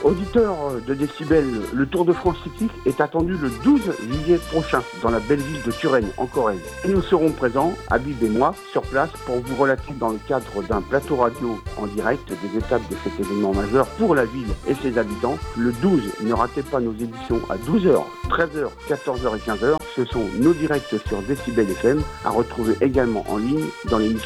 Auditeurs de Décibel, le Tour de France cyclique est attendu le 12 juillet prochain dans la belle ville de Turenne, en Corrèze. Et nous serons présents, Habib et moi, sur place pour vous relater dans le cadre d'un plateau radio en direct des étapes de cet événement majeur pour la ville et ses habitants. Le 12, ne ratez pas nos éditions à 12h, 13h, 14h et 15h. Ce sont nos directs sur Décibel FM, à retrouver également en ligne dans l'émission